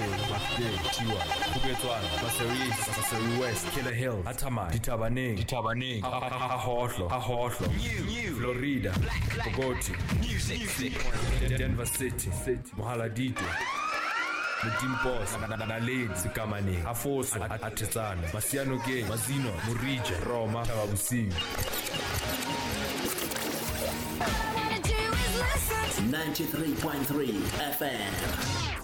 Mafde, Chiwa, Kubetwan, Masari West, Killer Hill, Atamai, Ditabaning, Ahohlo, New, Florida, Bogoti, Music, Denver City, Mohaladito, Mudim Boss, Nalane, Sikamani, Afoso, Atesana, Masiano Gay, Mazino, Murija, Roma, Tababusi. 93.3 FM.